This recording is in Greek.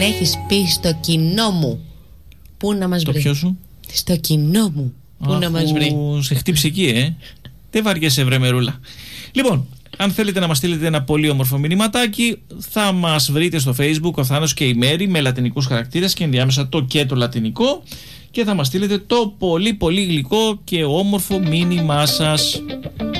έχεις πει στο κοινό μου, πού να μας βρει? Το ποιο σου? Στο κοινό μου, πού να μας βρει? Σε χτύψει εκεί, Δεν βαριέσαι, βρε Μερούλα. Λοιπόν, αν θέλετε να μας στείλετε ένα πολύ όμορφο μηνυματάκι, θα μας βρείτε στο Facebook ο Θάνος και η Μέρη με λατινικούς χαρακτήρες και ενδιάμεσα το και το λατινικό, και θα μας στείλετε το πολύ πολύ γλυκό και όμορφο μήνυμά σας.